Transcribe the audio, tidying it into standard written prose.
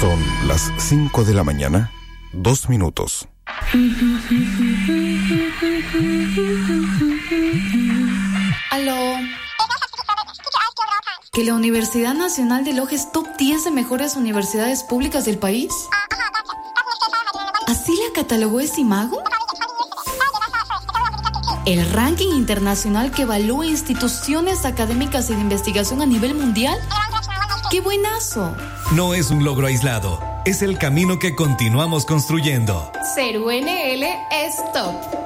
Son las 5 de la mañana, 2 minutos. Aló. ¿Que la Universidad Nacional de Loja es top 10 de mejores universidades públicas del país? ¿Así la catalogó Esimago? ¿El ranking internacional que evalúa instituciones académicas y de investigación a nivel mundial? ¡Qué buenazo! No es un logro aislado, es el camino que continuamos construyendo. Ser UNL es top.